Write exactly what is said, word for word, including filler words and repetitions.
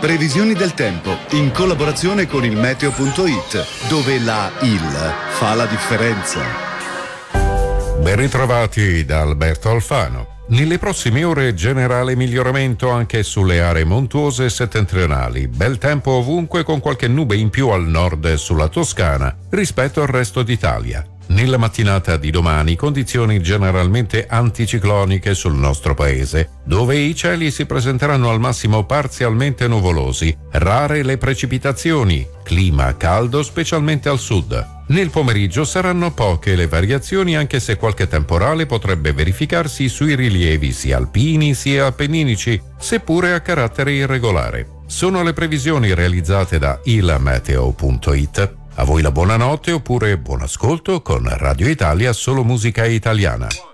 Previsioni del tempo in collaborazione con il meteo punto it, dove la il fa la differenza. Ben ritrovati da Alberto Alfano. Nelle prossime ore generale miglioramento anche sulle aree montuose settentrionali. Bel tempo ovunque con qualche nube in più al nord e sulla Toscana rispetto al resto d'Italia. Nella mattinata di domani condizioni generalmente anticicloniche sul nostro paese, dove i cieli si presenteranno al massimo parzialmente nuvolosi, rare le precipitazioni, clima caldo specialmente al sud. Nel pomeriggio saranno poche le variazioni, anche se qualche temporale potrebbe verificarsi sui rilievi sia alpini sia appenninici, seppure a carattere irregolare. Sono le previsioni realizzate da il meteo punto it. A voi la buonanotte oppure buon ascolto con Radio Italia, solo musica italiana.